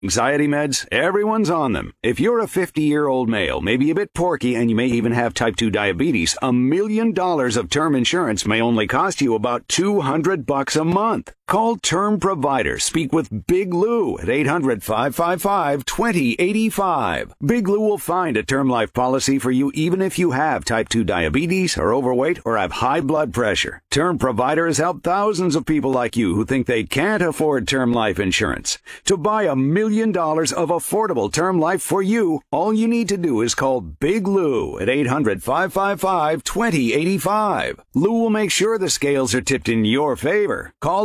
Anxiety meds, everyone's on them. If you're a 50-year-old male, maybe a bit porky, and you may even have type 2 diabetes, $1 million of term insurance may only cost you about $200 a month. Call Term Provider. Speak with Big Lou at 800-555-2085. Big Lou will find a term life policy for you even if you have type 2 diabetes, are overweight, or have high blood pressure. Term Provider has helped thousands of people like you who think they can't afford term life insurance. To buy $1 million of affordable term life for you, all you need to do is call Big Lou at 800-555-2085. Lou will make sure the scales are tipped in your favor. Call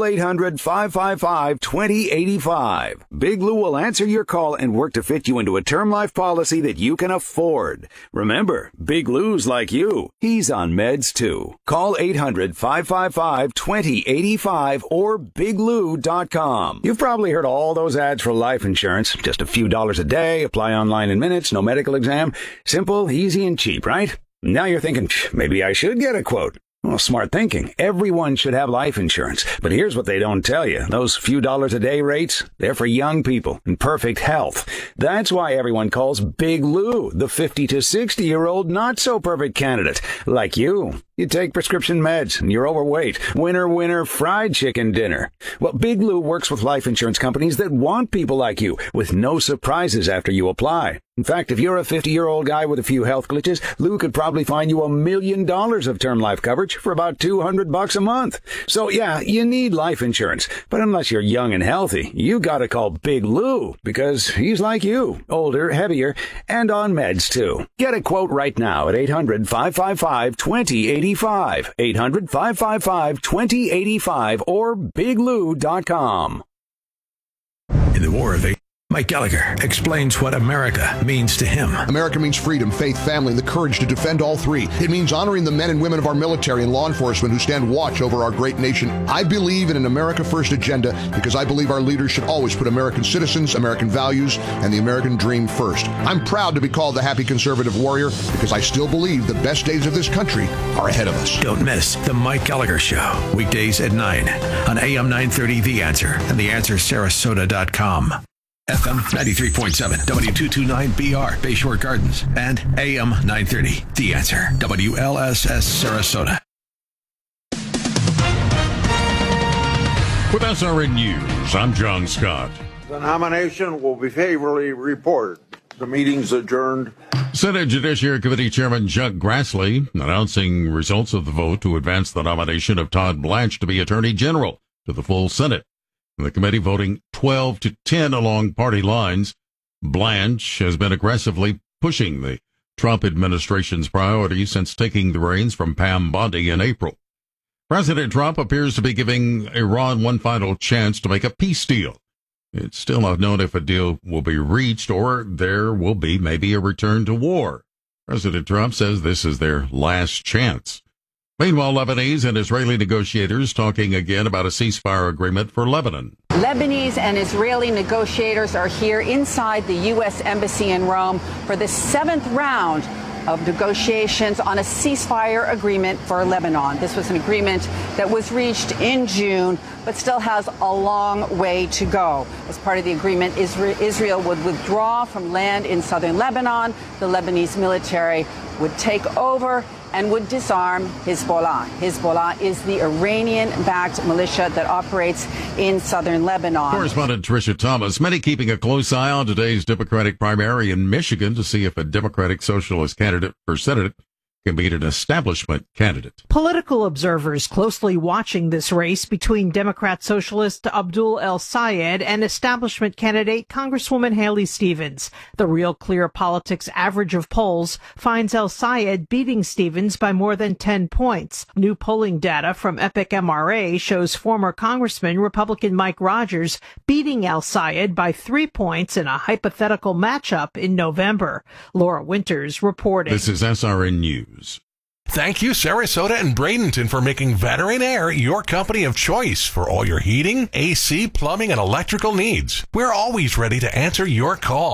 800-555-2085. Big Lou will answer your call and work to fit you into a term life policy that you can afford. Remember, Big Lou's like you. He's on meds too. Call 800-555-2085 or biglou.com. You've probably heard all those ads for life insurance. Just a few dollars a day, apply online in minutes, no medical exam. Simple, easy, and cheap, right? Now you're thinking, maybe I should get a quote. Well, smart thinking. Everyone should have life insurance. But here's what they don't tell you. Those few dollars a day rates, they're for young people in perfect health. That's why everyone calls Big Lou the 50 to 60-year-old not-so-perfect candidate. Like you. You take prescription meds and you're overweight. Winner, fried chicken dinner. Well, Big Lou works with life insurance companies that want people like you with no surprises after you apply. In fact, if you're a 50-year-old guy with a few health glitches, Lou could probably find you $1 million of term life coverage for about $200 a month. So yeah, you need life insurance. But unless you're young and healthy, you gotta call Big Lou because he's like you. Older, heavier, and on meds too. Get a quote right now at 800-555-2085. 800-555-2085 or biglou.com. In the War of Eight, Mike Gallagher explains what America means to him. America means freedom, faith, family, and the courage to defend all three. It means honoring the men and women of our military and law enforcement who stand watch over our great nation. I believe in an America First agenda because I believe our leaders should always put American citizens, American values, and the American dream first. I'm proud to be called the happy conservative warrior because I still believe the best days of this country are ahead of us. Don't miss The Mike Gallagher Show, weekdays at 9 on AM 930 The Answer and TheAnswerSarasota.com. FM 93.7, W229BR, Bayshore Gardens, and AM 930, The Answer, WLSS Sarasota. With SRN News, I'm John Scott. The nomination will be favorably reported. The meeting's adjourned. Senate Judiciary Committee Chairman Chuck Grassley announcing results of the vote to advance the nomination of Todd Blanche to be Attorney General to the full Senate. The committee voting 12-10 along party lines. Blanche has been aggressively pushing the Trump administration's priorities since taking the reins from Pam Bondi in April. President Trump appears to be giving Iran one final chance to make a peace deal. It's still not known if a deal will be reached or there will be maybe a return to war. President Trump says this is their last chance. Meanwhile, Lebanese and Israeli negotiators talking again about a ceasefire agreement for Lebanon. Lebanese and Israeli negotiators are here inside the U.S. Embassy in Rome for the 7th round of negotiations on a ceasefire agreement for Lebanon. This was an agreement that was reached in June, but still has a long way to go. As part of the agreement, Israel would withdraw from land in southern Lebanon. The Lebanese military would take over and would disarm Hezbollah. Hezbollah is the Iranian-backed militia that operates in southern Lebanon. Correspondent Tricia Thomas, many keeping a close eye on today's Democratic primary in Michigan to see if a Democratic Socialist candidate for Senate can beat an establishment candidate. Political observers closely watching this race between Democrat Socialist Abdul El-Sayed and establishment candidate Congresswoman Haley Stevens. The Real Clear Politics average of polls finds El-Sayed beating Stevens by more than 10 points. New polling data from Epic MRA shows former Congressman Republican Mike Rogers beating El-Sayed by 3 points in a hypothetical matchup in November. Laura Winters reporting. This is SRN News. Thank you, Sarasota and Bradenton, for making Veteran Air your company of choice for all your heating, AC, plumbing, and electrical needs. We're always ready to answer your call.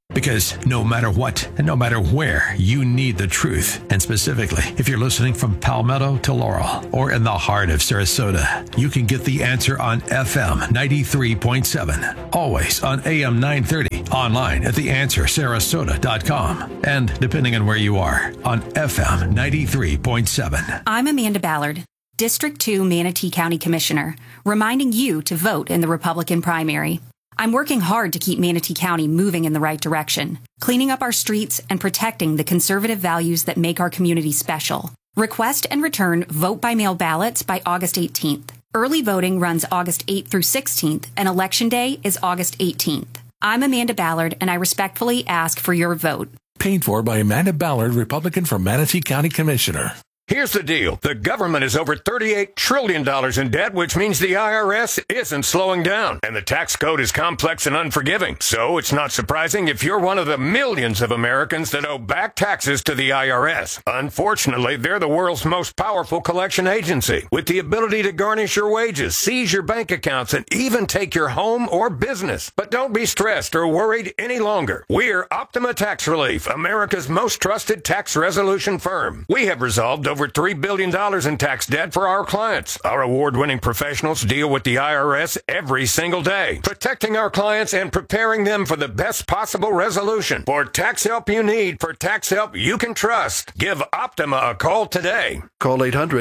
Because no matter what and no matter where, you need the truth. And specifically, if you're listening from Palmetto to Laurel or in the heart of Sarasota, you can get The Answer on FM 93.7. Always on AM 930. Online at theanswersarasota.com. And depending on where you are, on FM 93.7. I'm Amanda Ballard, District 2 Manatee County Commissioner, reminding you to vote in the Republican primary. I'm working hard to keep Manatee County moving in the right direction, cleaning up our streets and protecting the conservative values that make our community special. Request and return vote-by-mail ballots by August 18th. Early voting runs August 8th through 16th, and Election Day is August 18th. I'm Amanda Ballard, and I respectfully ask for your vote. Paid for by Amanda Ballard, Republican from Manatee County Commissioner. Here's the deal. The government is over $38 trillion in debt, which means the IRS isn't slowing down. And the tax code is complex and unforgiving. So it's not surprising if you're one of the millions of Americans that owe back taxes to the IRS. Unfortunately, they're the world's most powerful collection agency, with the ability to garnish your wages, seize your bank accounts, and even take your home or business. But don't be stressed or worried any longer. We're Optima Tax Relief, America's most trusted tax resolution firm. We have resolved over $3 billion in tax debt for our clients. Our award-winning professionals deal with the IRS every single day, protecting our clients and preparing them for the best possible resolution. For tax help you need, for tax help you can trust, give Optima a call today. Call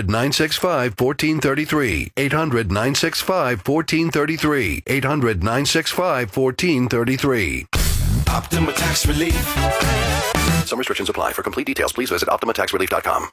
800-965-1433. 800-965-1433. 800-965-1433. Optima Tax Relief. Some restrictions apply. For complete details, please visit OptimaTaxRelief.com.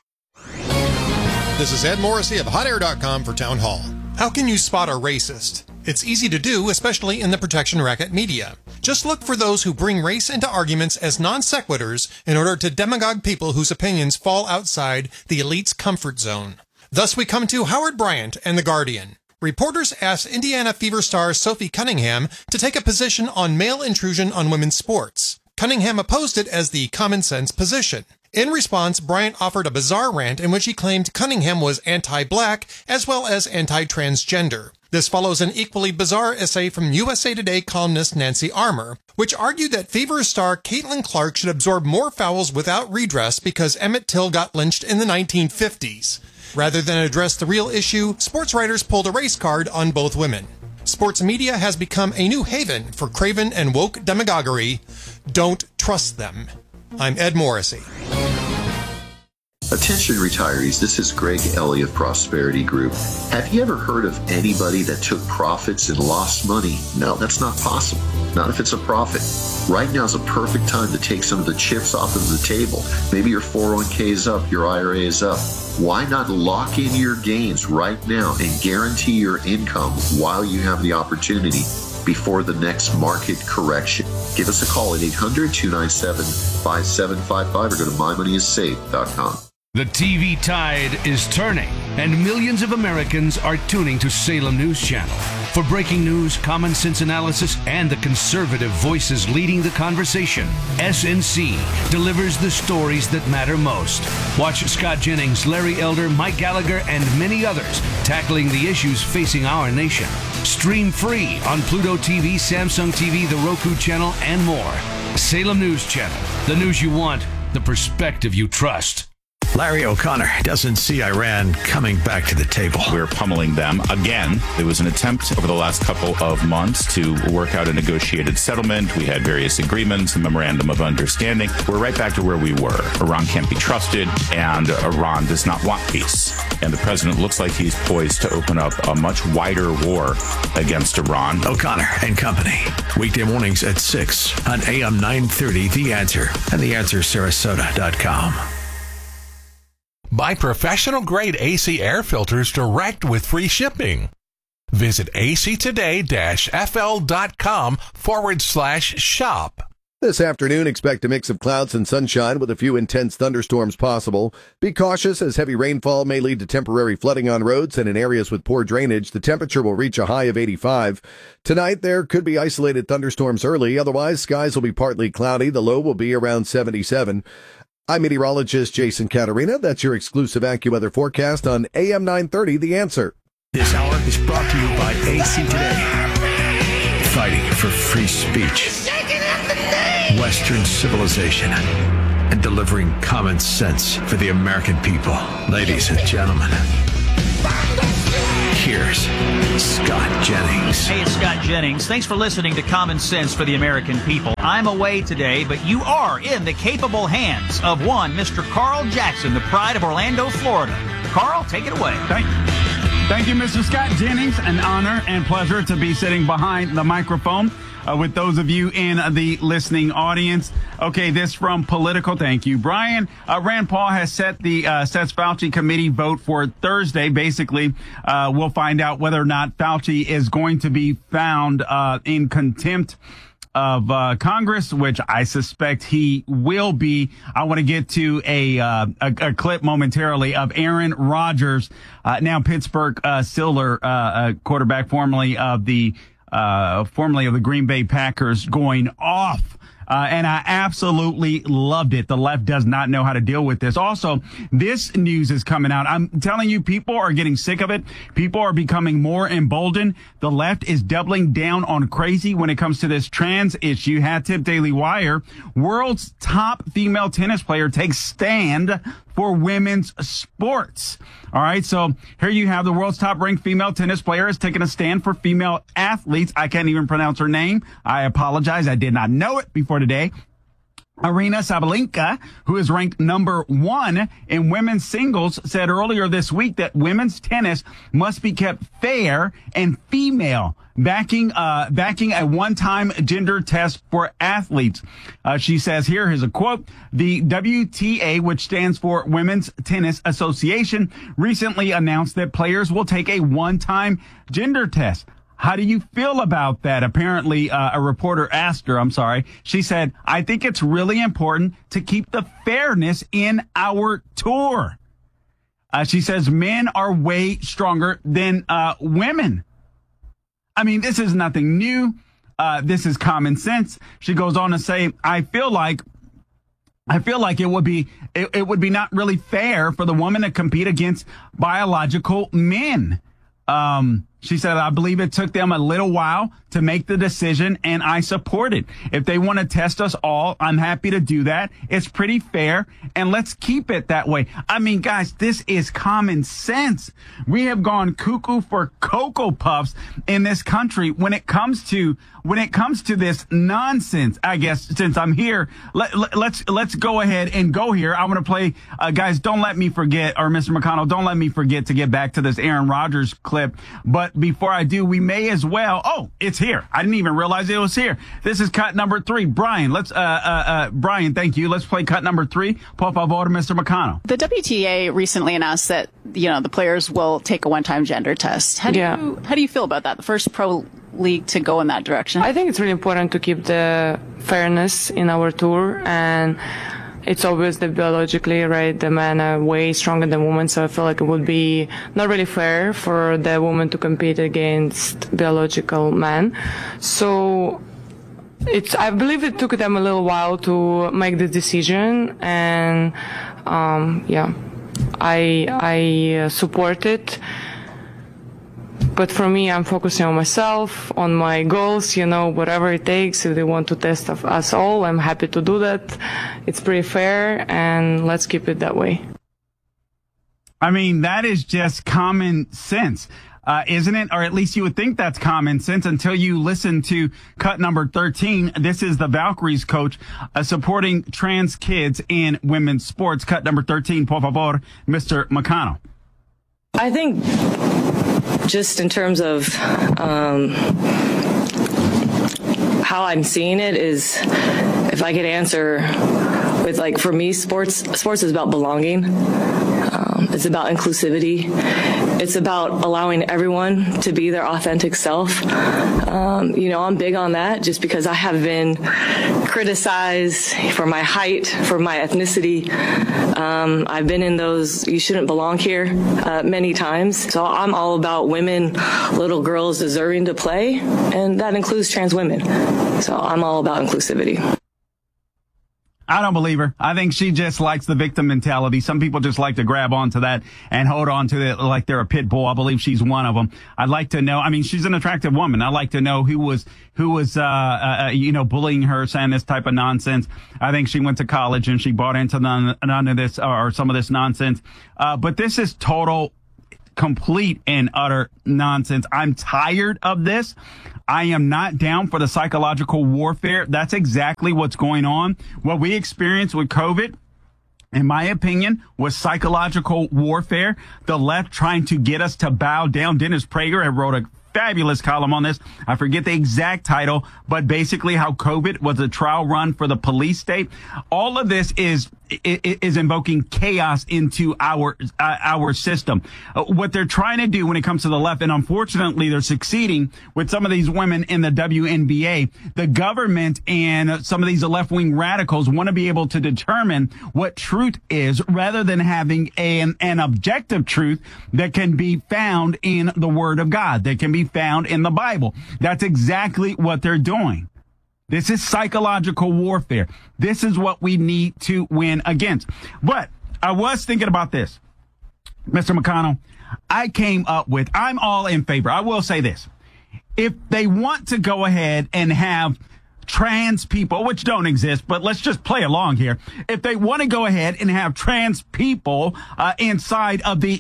This is Ed Morrissey of HotAir.com for Town Hall. How can you spot a racist? It's easy to do, especially in the protection racket media. Just look for those who bring race into arguments as non sequiturs in order to demagogue people whose opinions fall outside the elite's comfort zone. Thus we come to Howard Bryant and The Guardian. Reporters asked Indiana Fever star Sophie Cunningham to take a position on male intrusion on women's sports. Cunningham opposed it as the common sense position. In response, Bryant offered a bizarre rant in which he claimed Cunningham was anti-black as well as anti-transgender. This follows an equally bizarre essay from USA Today columnist Nancy Armour, which argued that Fever star Caitlin Clark should absorb more fouls without redress because Emmett Till got lynched in the 1950s. Rather than address the real issue, sports writers pulled a race card on both women. Sports media has become a new haven for craven and woke demagoguery. Don't trust them. I'm Ed Morrissey. Attention retirees, this is Greg Ellie of Prosperity Group. Have you ever heard of anybody that took profits and lost money? No, that's not possible. Not if it's a profit. Right now is a perfect time to take some of the chips off of the table. Maybe your 401k is up, your IRA is up. Why not lock in your gains right now and guarantee your income while you have the opportunity before the next market correction? Give us a call at 800-297-5755 or go to mymoneyisssafe.com. The TV tide is turning, and millions of Americans are tuning to Salem News Channel. For breaking news, common sense analysis, and the conservative voices leading the conversation, SNC delivers the stories that matter most. Watch Scott Jennings, Larry Elder, Mike Gallagher, and many others tackling the issues facing our nation. Stream free on Pluto TV, Samsung TV, the Roku channel, and more. Salem News Channel, the news you want, the perspective you trust. Larry O'Connor doesn't see Iran coming back to the table. We're pummeling them again. There was an attempt over the last couple of months to work out a negotiated settlement. We had various agreements, a memorandum of understanding. We're right back to where we were. Iran can't be trusted, and Iran does not want peace. And the president looks like he's poised to open up a much wider war against Iran. O'Connor and Company. Weekday mornings at 6 on AM 930, The Answer, and theanswersarasota.com. Buy professional-grade AC air filters direct with free shipping. Visit actoday-fl.com/shop. This afternoon, expect a mix of clouds and sunshine with a few intense thunderstorms possible. Be cautious as heavy rainfall may lead to temporary flooding on roads, and in areas with poor drainage, the temperature will reach a high of 85. Tonight, there could be isolated thunderstorms early. Otherwise, skies will be partly cloudy. The low will be around 77. I'm meteorologist Jason Caterina. That's your exclusive AccuWeather forecast on AM 930, The Answer. This hour is brought to you by AC Today. Fighting for free speech. Western civilization and delivering common sense for the American people. Ladies and gentlemen, here's Scott Jennings. Hey, it's Scott Jennings. Thanks for listening to Common Sense for the American People. I'm away today, but you are in the capable hands of one Mr. Carl Jackson, the pride of Orlando, Florida. Carl, take it away. Thank you, Mr. Scott Jennings. An honor and pleasure to be sitting behind the microphone with those of you in the listening audience. Okay, this from Political. Thank you, Brian. Rand Paul has set the sets Fauci committee vote for Thursday. Basically, we'll find out whether or not Fauci is going to be found in contempt of Congress, which I suspect he will be. I want to get to a clip momentarily of Aaron Rodgers, now Pittsburgh Steelers quarterback, formerly of the Green Bay Packers, going off. And I absolutely loved it. The left does not know how to deal with this. Also, this news is coming out. I'm telling you, people are getting sick of it. People are becoming more emboldened. The left is doubling down on crazy when it comes to this trans issue. Hat tip Daily Wire. World's top female tennis player takes stand for women's sports. All right, so here you have the world's top-ranked female tennis player is taking a stand for female athletes. I can't even pronounce her name. I apologize. I did not know it before today. Aryna Sabalenka, who is ranked number 1 in women's singles, said earlier this week that women's tennis must be kept fair and female, backing a one-time gender test for athletes. She says, here's a quote, the WTA, which stands for Women's Tennis Association, recently announced that players will take a one-time gender test. How do you feel about that? Apparently, a reporter asked her, she said, I think it's really important to keep the fairness in our tour. She says men are way stronger than women. I mean, this is nothing new. This is common sense. She goes on to say, I feel like it would be not really fair for the woman to compete against biological men. She said, I believe it took them a little while to make the decision, and I support it. If they want to test us all, I'm happy to do that. It's pretty fair, and let's keep it that way. I mean, guys, this is common sense. We have gone cuckoo for Cocoa Puffs in this country when it comes to this nonsense. I guess since I'm here, let's go ahead and go here. I want to play, guys, don't let me forget, or Mr. McConnell, don't let me forget to get back to this Aaron Rodgers clip. But before I do, we may as well. Oh, it's here. I didn't even realize it was here. This is cut number 3. Brian, Brian, thank you. Let's play cut number 3. Por favor, Mr. McConnell. The WTA recently announced that, the players will take a one-time gender test. How do you feel about that? The first pro league to go in that direction? I think it's really important to keep the fairness in our tour, and it's obvious that biologically, right, the men are way stronger than women, so I feel like it would be not really fair for the woman to compete against biological men. So I believe it took them a little while to make the decision, and I support it. But for me, I'm focusing on myself, on my goals, whatever it takes. If they want to test us all, I'm happy to do that. It's pretty fair, and let's keep it that way. I mean, that is just common sense, isn't it? Or at least you would think that's common sense until you listen to cut number 13. This is the Valkyries coach supporting trans kids in women's sports. Cut number 13, por favor, Mr. McConnell. I think just in terms of how I'm seeing it is, if I could answer with, for me, sports is about belonging. It's about inclusivity. It's about allowing everyone to be their authentic self. I'm big on that just because I have been criticized for my height, for my ethnicity. I've been in those "you shouldn't belong here" many times. So I'm all about women, little girls deserving to play, and that includes trans women. So I'm all about inclusivity. I don't believe her. I think she just likes the victim mentality. Some people just like to grab onto that and hold on to it like they're a pit bull. I believe she's one of them. I'd like to know. I mean, she's an attractive woman. I'd like to know who was bullying her, saying this type of nonsense. I think she went to college and she bought into none of this or some of this nonsense. But this is total, complete and utter nonsense. I'm tired of this. I am not down for the psychological warfare. That's exactly what's going on. What we experienced with COVID, in my opinion, was psychological warfare. The left trying to get us to bow down. Dennis Prager had wrote a fabulous column on this. I forget the exact title, but basically how COVID was a trial run for the police state. All of this is invoking chaos into our system. What they're trying to do when it comes to the left, and unfortunately they're succeeding with some of these women in the WNBA, the government and some of these left-wing radicals want to be able to determine what truth is rather than having an objective truth that can be found in the Word of God, that can be found in the Bible. That's exactly what they're doing. This is psychological warfare. This is what we need to win against. But I was thinking about this, Mr. McConnell. I came up with, I'm all in favor. I will say this. If they want to go ahead and have trans people, which don't exist, but let's just play along here. If they want to go ahead and have trans people inside of the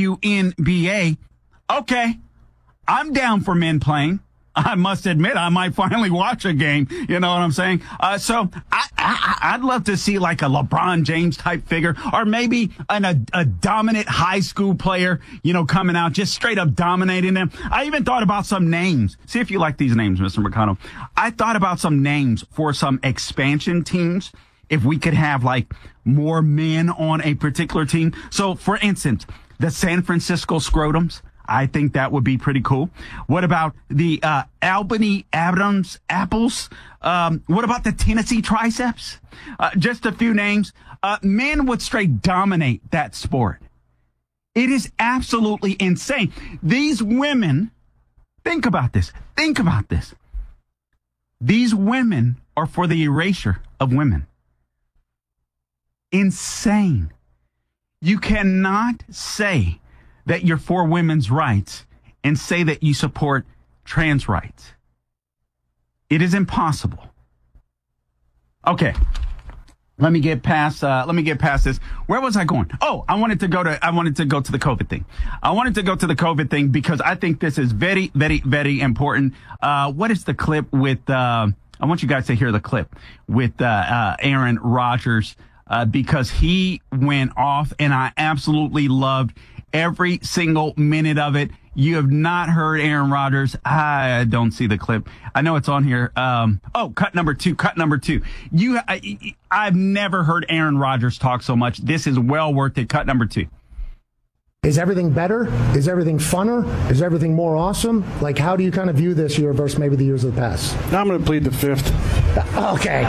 WNBA, okay, I'm down for men playing. I must admit, I might finally watch a game. You know what I'm saying? So I'd love to see like a LeBron James type figure, or maybe a dominant high school player, coming out just straight up dominating them. I even thought about some names. See if you like these names, Mr. McConnell. I thought about some names for some expansion teams. If we could have like more men on a particular team. So for instance, the San Francisco Scrotums. I think that would be pretty cool. What about the Albany Adams Apples? What about the Tennessee Triceps? Just a few names. Men would straight dominate that sport. It is absolutely insane. These women, think about this. Think about this. These women are for the erasure of women. Insane. You cannot say that you're for women's rights and say that you support trans rights. It is impossible. Okay. Let me get past this. Where was I going? Oh, I wanted to go to the COVID thing. I wanted to go to the COVID thing because I think this is very, very, very important. What is the clip with, I want you guys to hear the clip with, Aaron Rodgers, because he went off and I absolutely loved every single minute of it. You have not heard Aaron Rodgers. I don't see the clip. I know it's on here. Cut number two. I've never heard Aaron Rodgers talk so much. This is well worth it. Cut number 2. Is everything better? Is everything funner? Is everything more awesome? Like, how do you kind of view this year versus maybe the years of the past? I'm going to plead the 5th. Okay.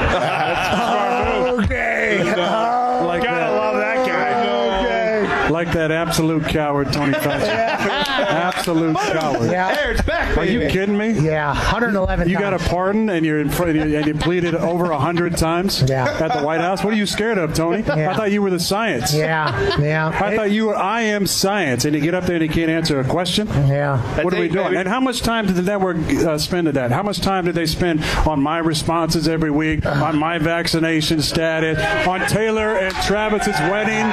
Okay. Gotta love that guy. Like that absolute coward, Tony Fauci. Absolute coward. Yeah. Hey, it's back, baby. Are you kidding me? Yeah, 111 You got a pardon and you're in front and you pleaded over 100 times at the White House? What are you scared of, Tony? Yeah. I thought you were the science. Yeah. I thought you were I am science, and you get up there and you can't answer a question? Yeah. What are we doing? Baby. And how much time did the network spend at that? How much time did they spend on my responses every week, on my vaccination status, on Taylor and Travis's wedding?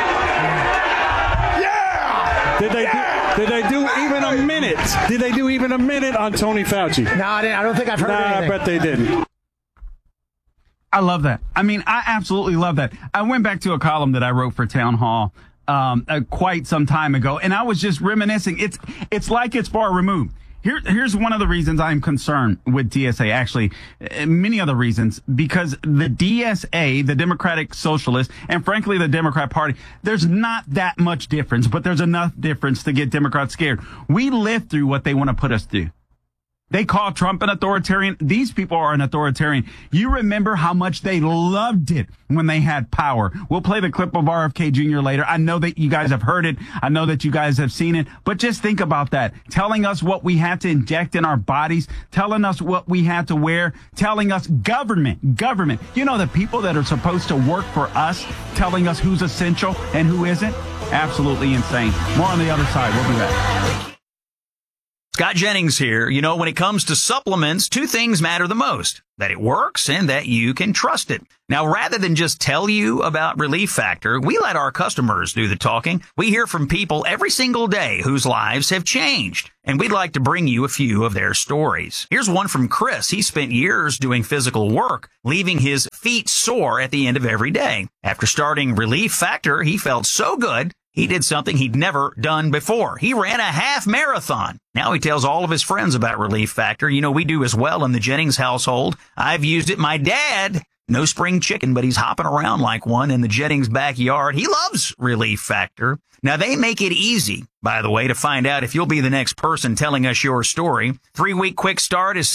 Did they do even a minute? Did they do even a minute on Tony Fauci? No, I don't think I've heard anything. I bet they didn't. I love that. I mean, I absolutely love that. I went back to a column that I wrote for Town Hall quite some time ago, and I was just reminiscing. It's like it's far removed. Here's one of the reasons I'm concerned with DSA, actually, many other reasons, because the DSA, the Democratic Socialists, and frankly, the Democrat Party, there's not that much difference, but there's enough difference to get Democrats scared. We lived through what they want to put us through. They call Trump an authoritarian. These people are an authoritarian. You remember how much they loved it when they had power. We'll play the clip of RFK Jr. later. I know that you guys have heard it. I know that you guys have seen it. But just think about that. Telling us what we had to inject in our bodies, telling us what we had to wear, telling us government. You know, the people that are supposed to work for us, telling us who's essential and who isn't. Absolutely insane. More on the other side. We'll be back. Scott Jennings here. You know, when it comes to supplements, two things matter the most: that it works and that you can trust it. Now, rather than just tell you about Relief Factor, we let our customers do the talking. We hear from people every single day whose lives have changed, and we'd like to bring you a few of their stories. Here's one from Chris. He spent years doing physical work, leaving his feet sore at the end of every day. After starting Relief Factor, he felt so good, he did something he'd never done before. He ran a half marathon. Now he tells all of his friends about Relief Factor. You know, we do as well in the Jennings household. I've used it. My dad, no spring chicken, but he's hopping around like one in the Jennings backyard. He loves Relief Factor. Now, they make it easy, by the way, to find out if you'll be the next person telling us your story. 3-week quick start is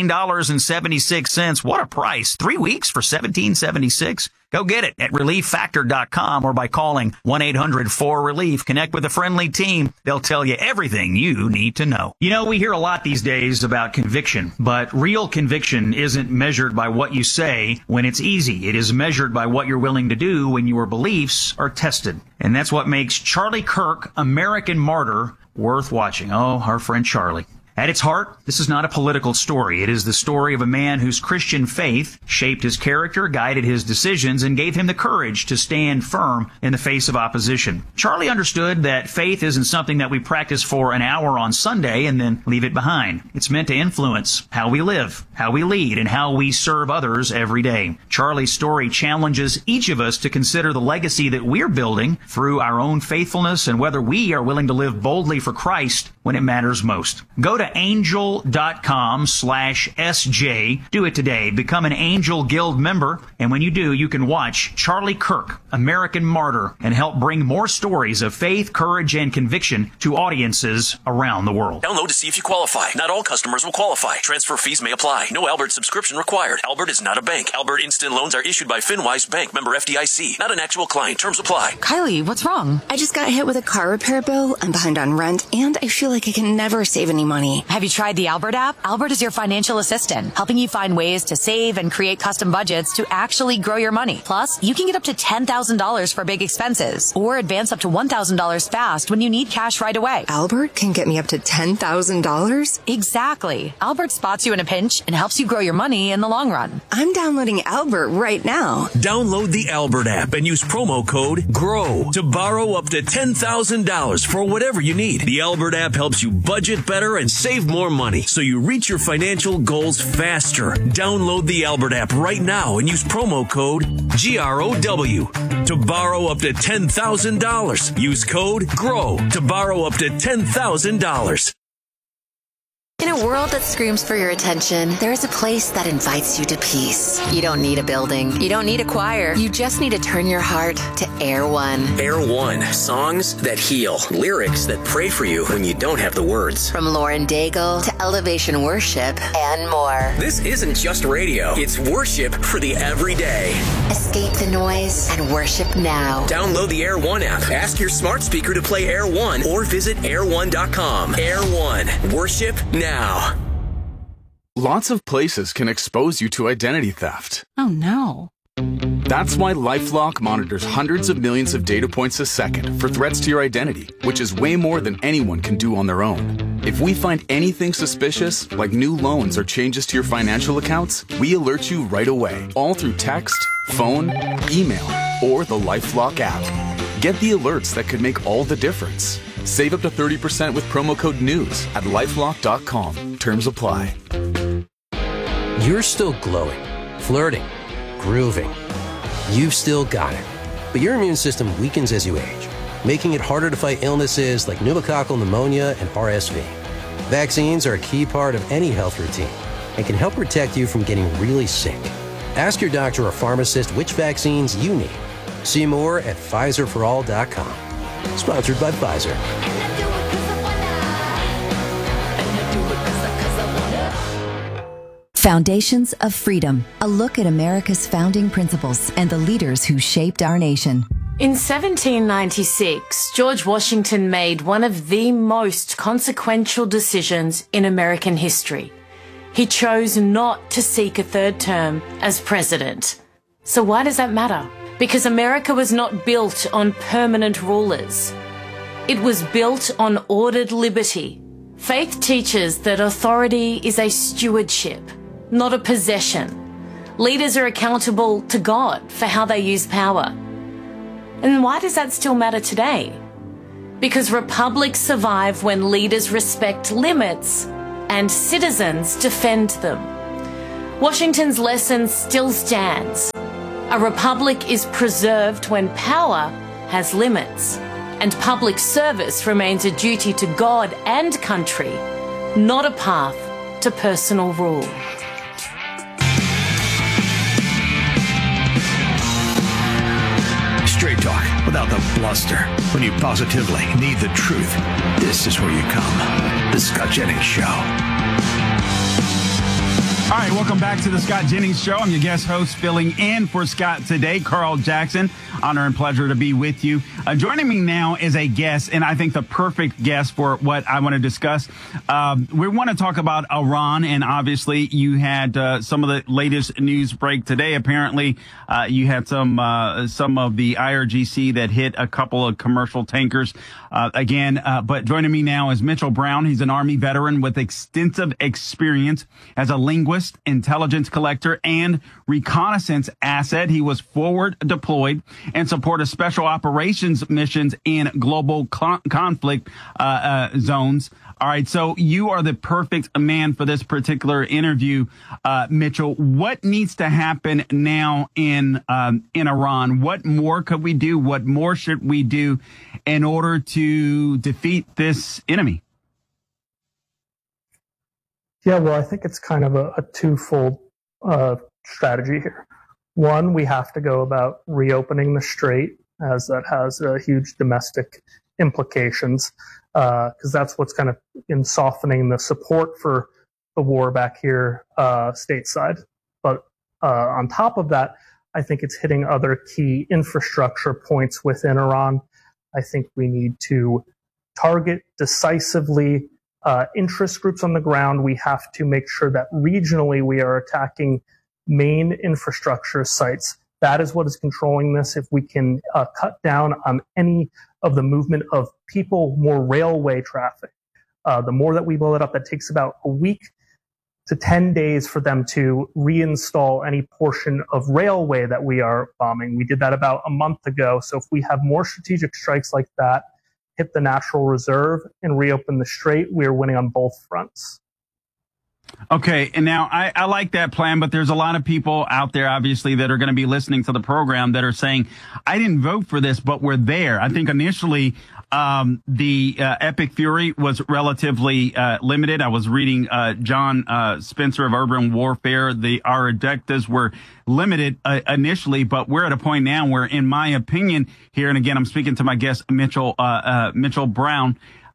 $17.76. What a price. 3 weeks for $17.76. Go get it at ReliefFactor.com or by calling 1-800-4RELIEF. Connect with a friendly team. They'll tell you everything you need to know. You know, we hear a lot these days about conviction, but real conviction isn't measured by what you say when it's easy. It is measured by what you're willing to do when your beliefs are tested. And that's what makes Charlie Kirk, American Martyr, worth watching. Oh, our friend Charlie. At its heart, this is not a political story. It is the story of a man whose Christian faith shaped his character, guided his decisions, and gave him the courage to stand firm in the face of opposition. Charlie understood that faith isn't something that we practice for an hour on Sunday and then leave it behind. It's meant to influence how we live, how we lead, and how we serve others every day. Charlie's story challenges each of us to consider the legacy that we're building through our own faithfulness and whether we are willing to live boldly for Christ when it matters most. Go to angel.com/SJ. Do it today. Become an Angel Guild member. And when you do, you can watch Charlie Kirk, American Martyr, and help bring more stories of faith, courage, and conviction to audiences around the world. Download to see if you qualify. Not all customers will qualify. Transfer fees may apply. No Albert subscription required. Albert is not a bank. Albert Instant Loans are issued by FinWise Bank, member FDIC. Not an actual client. Terms apply. Kylie, what's wrong? I just got hit with a car repair bill. I'm behind on rent, and I feel like I can never save any money. Have you tried the Albert app? Albert is your financial assistant, helping you find ways to save and create custom budgets to actually grow your money. Plus, you can get up to $10,000 for big expenses or advance up to $1,000 fast when you need cash right away. Albert can get me up to $10,000? Exactly. Albert spots you in a pinch and helps you grow your money in the long run. I'm downloading Albert right now. Download the Albert app and use promo code GROW to borrow up to $10,000 for whatever you need. The Albert app helps you budget better and save more money so you reach your financial goals faster. Download the Albert app right now and use promo code GROW to borrow up to $10,000. Use code GROW to borrow up to $10,000. In a world that screams for your attention, there is a place that invites you to peace. You don't need a building. You don't need a choir. You just need to turn your heart to Air One. Air One. Songs that heal. Lyrics that pray for you when you don't have the words. From Lauren Daigle to Elevation Worship and more. This isn't just radio. It's worship for the everyday. Escape the noise and worship now. Download the Air One app. Ask your smart speaker to play Air One or visit air1.com. Air One. Worship now. Lots of places can expose you to identity theft. Oh no. That's why LifeLock monitors hundreds of millions of data points a second for threats to your identity, which is way more than anyone can do on their own. If we find anything suspicious, like new loans or changes to your financial accounts, we alert you right away, all through text, phone, email, or the LifeLock app. Get the alerts that could make all the difference. Save up to 30% with promo code NEWS at LifeLock.com. Terms apply. You're still glowing, flirting, grooving. You've still got it. But your immune system weakens as you age, making it harder to fight illnesses like pneumococcal pneumonia and RSV. Vaccines are a key part of any health routine and can help protect you from getting really sick. Ask your doctor or pharmacist which vaccines you need. See more at PfizerForAll.com. Sponsored by Pfizer. Foundations of Freedom, a look at America's founding principles and the leaders who shaped our nation. In 1796, George Washington made one of the most consequential decisions in American history. He chose not to seek a third term as president. So why does that matter? Because America was not built on permanent rulers. It was built on ordered liberty. Faith teaches that authority is a stewardship, not a possession. Leaders are accountable to God for how they use power. And why does that still matter today? Because republics survive when leaders respect limits and citizens defend them. Washington's lesson still stands. A republic is preserved when power has limits, and public service remains a duty to God and country, not a path to personal rule. Straight talk without the bluster. When you positively need the truth, this is where you come. The Scott Jennings Show. All right, welcome back to the Scott Jennings Show. I'm your guest host, filling in for Scott today, Carl Jackson. Honor and pleasure to be with you. Joining me now is a guest, and I think the perfect guest for what I want to discuss. We want to talk about Iran, and obviously you had some of the latest news break today. Apparently, you had some of the IRGC that hit a couple of commercial tankers again. But joining me now is Mitchell Brown. He's an Army veteran with extensive experience as a linguist, intelligence collector, and reconnaissance asset. He was forward deployed and supported special operations missions in global conflict zones. All right, so you are the perfect man for this particular interview, Mitchell. What needs to happen now in Iran? What more could we do? What more should we do in order to defeat this enemy? Yeah, well, I think it's kind of a twofold strategy here. One, we have to go about reopening the strait, as that has huge domestic implications, because that's what's kind of in softening the support for the war back here stateside. But on top of that, I think it's hitting other key infrastructure points within Iran. I think we need to target decisively interest groups on the ground. We have to make sure that regionally we are attacking main infrastructure sites. That is what is controlling this. If we can cut down on any of the movement of people, more railway traffic, the more that we blow it up, that takes about a week to 10 days for them to reinstall any portion of railway that we are bombing. We did that about a month ago. So if we have more strategic strikes like that, hit the natural reserve and reopen the strait, we're winning on both fronts. Okay, and now I like that plan, but there's a lot of people out there, obviously, that are going to be listening to the program that are saying, I didn't vote for this, but we're there. I think initially the Epic Fury was relatively limited. I was reading John Spencer of Urban Warfare. Our objectives were limited initially, but we're at a point now where, in my opinion, here, and again, I'm speaking to my guest, Mitchell Brown,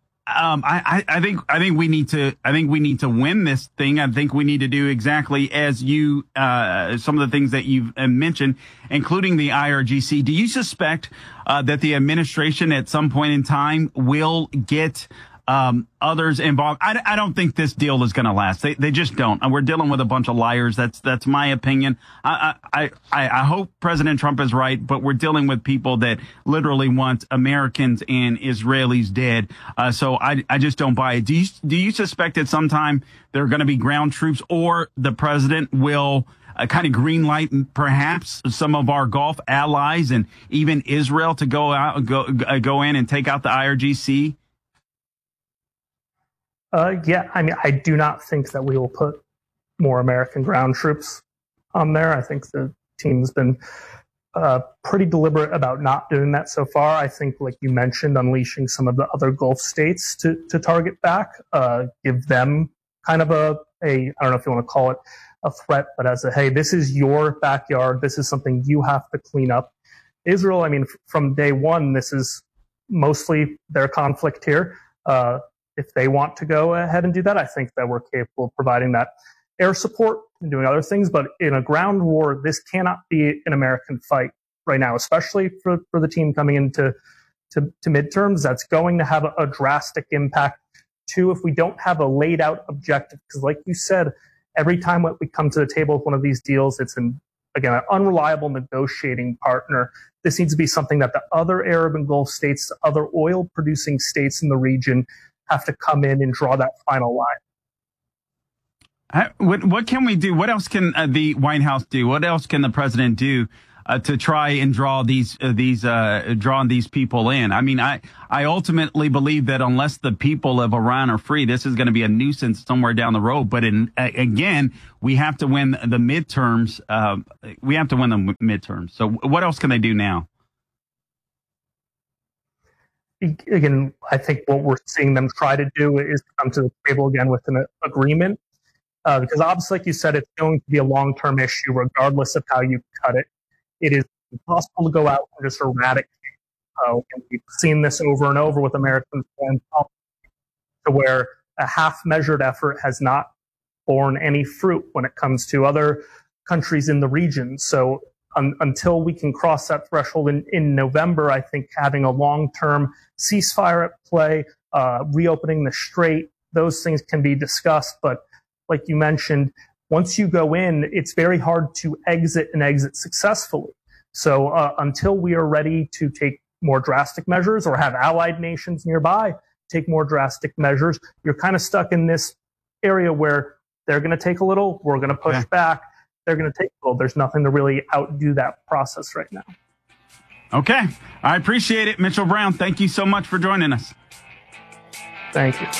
I think we need to win this thing. I think we need to do exactly as you some of the things that you've mentioned, including the IRGC. Do you suspect that the administration at some point in time will get others involved? I don't think this deal is going to last. They just don't. And we're dealing with a bunch of liars. That's my opinion. I hope President Trump is right, but we're dealing with people that literally want Americans and Israelis dead. So I just don't buy it. Do you suspect that sometime there are going to be ground troops, or the president will kind of green light perhaps some of our Gulf allies and even Israel to go in and take out the IRGC? Yeah, I mean, I do not think that we will put more American ground troops on there. I think the team's been pretty deliberate about not doing that so far. I think, like you mentioned, unleashing some of the other Gulf states to target back, give them kind of a I don't know if you want to call it a threat, but as a, hey, this is your backyard. This is something you have to clean up. Israel, I mean, from day one, this is mostly their conflict here. If they want to go ahead and do that, I think that we're capable of providing that air support and doing other things. But in a ground war, this cannot be an American fight right now, especially for the team coming into midterms. That's going to have a drastic impact. Two, if we don't have a laid out objective, because like you said, every time we come to the table with one of these deals, it's an unreliable negotiating partner. This needs to be something that the other Arab and Gulf states, the other oil producing states in the region have to come in and draw that final line. What can we do? What else can the White House do? What else can the president do to try and draw these people in? I mean, I ultimately believe that unless the people of Iran are free, this is going to be a nuisance somewhere down the road. But again, we have to win the midterms. So what else can they do now? Again, I think what we're seeing them try to do is come to the table again with an agreement. Because obviously, like you said, it's going to be a long-term issue regardless of how you cut it. It is impossible to go out and just eradicate. And we've seen this over and over with American foreign policy, to where a half-measured effort has not borne any fruit when it comes to other countries in the region. So until we can cross that threshold in November, I think having a long-term ceasefire at play, reopening the strait, those things can be discussed. But like you mentioned, once you go in, it's very hard to exit and exit successfully. So until we are ready to take more drastic measures or have allied nations nearby take more drastic measures, you're kind of stuck in this area where they're going to take a little, we're going to push back, they're going to take a little. There's nothing to really outdo that process right now. Okay. I appreciate it. Mitchell Brown, thank you so much for joining us. Thank you.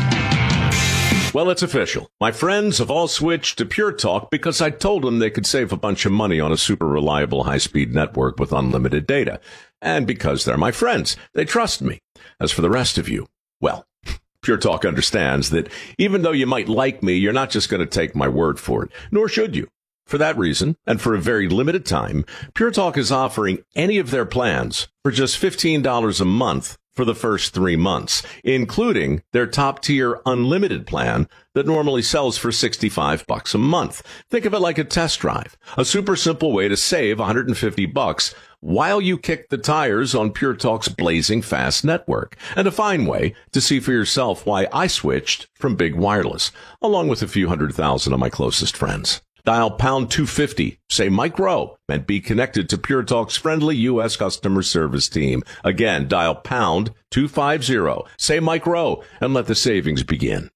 Well, it's official. My friends have all switched to Pure Talk because I told them they could save a bunch of money on a super reliable high-speed network with unlimited data. And because they're my friends, they trust me. As for the rest of you, well, Pure Talk understands that even though you might like me, you're not just going to take my word for it, nor should you. For that reason, and for a very limited time, Pure Talk is offering any of their plans for just $15 a month for the first 3 months, including their top-tier unlimited plan that normally sells for $65 a month. Think of it like a test drive, a super simple way to save $150 while you kick the tires on Pure Talk's blazing fast network, and a fine way to see for yourself why I switched from big wireless, along with a few 100,000 of my closest friends. Dial pound 250, say Mike Rowe, and be connected to Pure Talk's friendly U.S. customer service team. Again, dial pound 250, say Mike Rowe, and let the savings begin.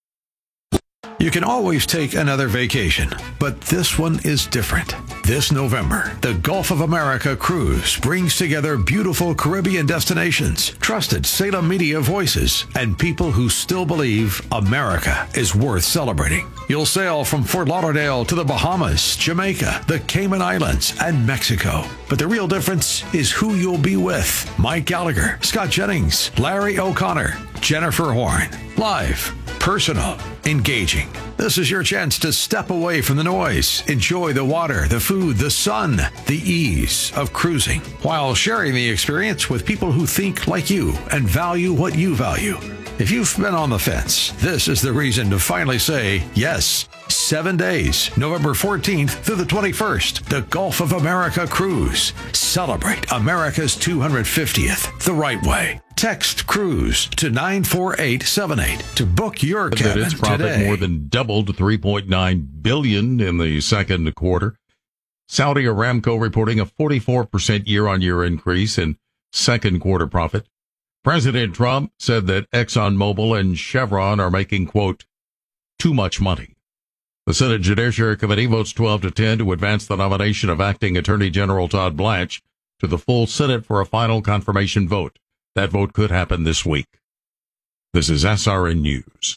You can always take another vacation, but this one is different. This November, the Gulf of America Cruise brings together beautiful Caribbean destinations, trusted Salem media voices, and people who still believe America is worth celebrating. You'll sail from Fort Lauderdale to the Bahamas, Jamaica, the Cayman Islands, and Mexico. But the real difference is who you'll be with. Mike Gallagher, Scott Jennings, Larry O'Connor, Jennifer Horn. Live, personal, engaging. This is your chance to step away from the noise, enjoy the water, the food, the sun, the ease of cruising, while sharing the experience with people who think like you and value what you value. If you've been on the fence, this is the reason to finally say yes. 7 days, November 14th through the 21st, the Gulf of America Cruise. Celebrate America's 250th the right way. Text CRUISE to 94878 to book your cabin its profit today. More than doubled to $3.9 billion in the second quarter. Saudi Aramco reporting a 44% year-on-year increase in second quarter profit. President Trump said that ExxonMobil and Chevron are making, quote, too much money. The Senate Judiciary Committee votes 12-10 to advance the nomination of Acting Attorney General Todd Blanche to the full Senate for a final confirmation vote. That vote could happen this week. This is SRN News.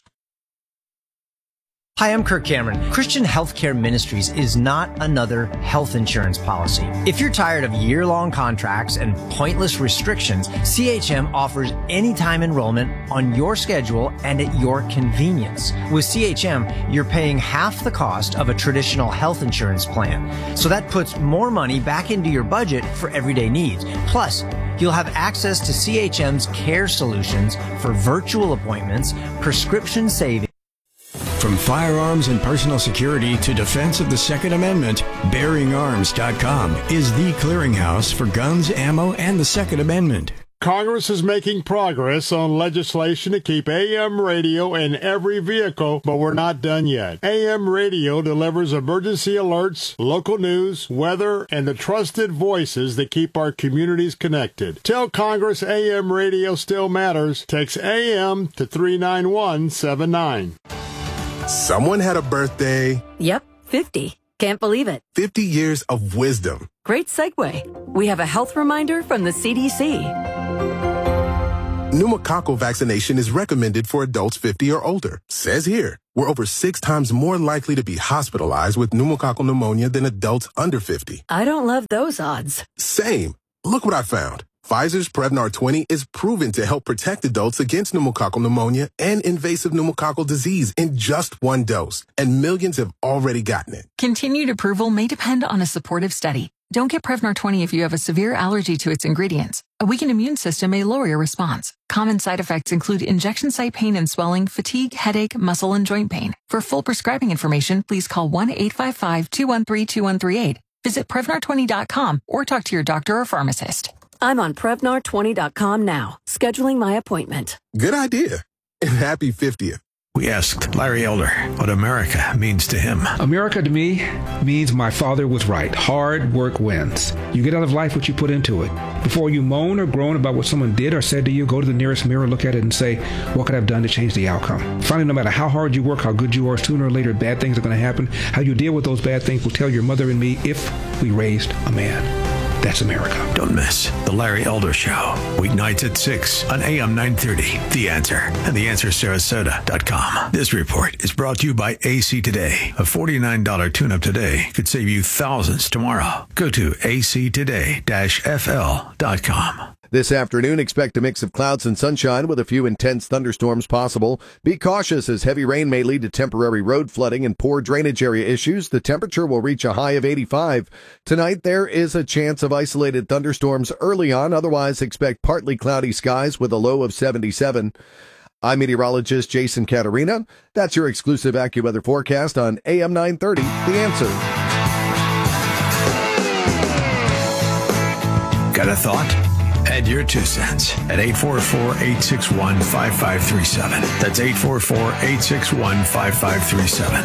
Hi, I'm Kirk Cameron. Christian Healthcare Ministries is not another health insurance policy. If you're tired of year-long contracts and pointless restrictions, CHM offers anytime enrollment on your schedule and at your convenience. With CHM, you're paying half the cost of a traditional health insurance plan. So that puts more money back into your budget for everyday needs. Plus, you'll have access to CHM's care solutions for virtual appointments, prescription savings. From firearms and personal security to defense of the Second Amendment, BearingArms.com is the clearinghouse for guns, ammo, and the Second Amendment. Congress is making progress on legislation to keep AM radio in every vehicle, but we're not done yet. AM radio delivers emergency alerts, local news, weather, and the trusted voices that keep our communities connected. Tell Congress AM radio still matters. Text AM to 39179. Someone had a birthday. Yep, 50. Can't believe it. 50 years of wisdom. Great segue. We have a health reminder from the CDC. Pneumococcal vaccination is recommended for adults 50 or older. Says here, we're over 6 times more likely to be hospitalized with pneumococcal pneumonia than adults under 50. I don't love those odds. Same. Look what I found. Pfizer's Prevnar 20 is proven to help protect adults against pneumococcal pneumonia and invasive pneumococcal disease in just 1 dose, and millions have already gotten it. Continued approval may depend on a supportive study. Don't get Prevnar 20 if you have a severe allergy to its ingredients. A weakened immune system may lower your response. Common side effects include injection site pain and swelling, fatigue, headache, muscle, and joint pain. For full prescribing information, please call 1-855-213-2138. Visit Prevnar20.com or talk to your doctor or pharmacist. I'm on Prevnar20.com now, scheduling my appointment. Good idea. And happy 50th. We asked Larry Elder what America means to him. America to me means my father was right. Hard work wins. You get out of life what you put into it. Before you moan or groan about what someone did or said to you, go to the nearest mirror, look at it, and say, what could I have done to change the outcome? Finally, no matter how hard you work, how good you are, sooner or later, bad things are going to happen. How you deal with those bad things will tell your mother and me if we raised a man. That's America. Don't miss The Larry Elder Show. Weeknights at 6 on AM 930. The Answer and TheAnswerSarasota.com. This report is brought to you by AC Today. A $49 tune-up today could save you thousands tomorrow. Go to actoday-fl.com. This afternoon, expect a mix of clouds and sunshine with a few intense thunderstorms possible. Be cautious as heavy rain may lead to temporary road flooding and poor drainage area issues. The temperature will reach a high of 85. Tonight, there is a chance of isolated thunderstorms early on. Otherwise, expect partly cloudy skies with a low of 77. I'm meteorologist Jason Caterina. That's your exclusive AccuWeather forecast on AM 930, The Answer. Got a thought? Add your 2 cents at 844-861-5537. That's 844-861-5537.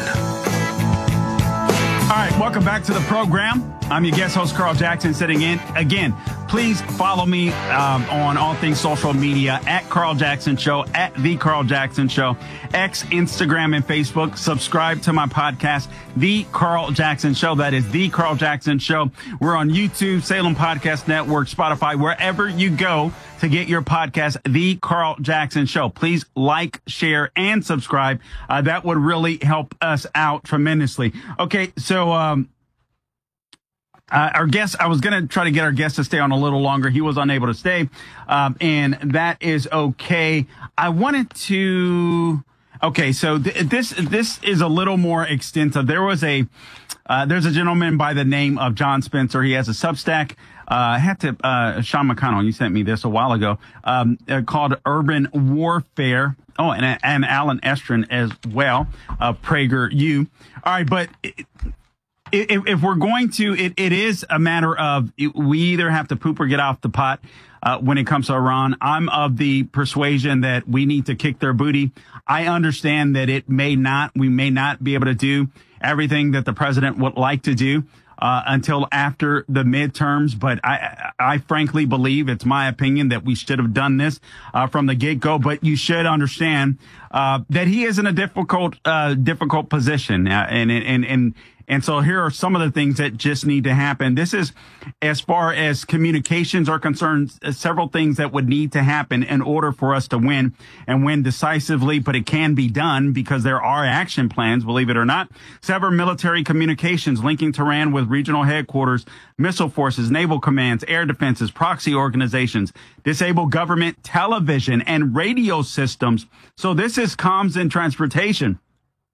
All right, welcome back to the program. I'm your guest host, Carl Jackson, sitting in. Again, please follow me on all things social media at Carl Jackson Show, at The Carl Jackson Show, X, Instagram, and Facebook. Subscribe to my podcast, The Carl Jackson Show. That is The Carl Jackson Show. We're on YouTube, Salem Podcast Network, Spotify, wherever you go to get your podcast, The Carl Jackson Show. Please like, share, and subscribe. That would really help us out tremendously. Okay, so our guest, I was going to try to get our guest to stay on a little longer. He was unable to stay, and that is okay. I wanted to... Okay, so this is a little more extensive. There's a gentleman by the name of John Spencer. He has a Substack. Sean McConnell, you sent me this a while ago, called Urban Warfare. Oh, and Alan Estrin as well, PragerU. All right, but if we're going to, it is a matter of we either have to poop or get off the pot. When it comes to Iran, I'm of the persuasion that we need to kick their booty. I understand that we may not be able to do everything that the president would like to do until after the midterms. But I frankly believe, it's my opinion, that we should have done this from the get-go. But you should understand that he is in a difficult position, and so here are some of the things that just need to happen. This is, as far as communications are concerned, several things that would need to happen in order for us to win and win decisively, but it can be done because there are action plans, believe it or not. Sever military communications linking Tehran with regional headquarters, missile forces, naval commands, air defenses, proxy organizations, disable government television and radio systems. So this is comms and transportation.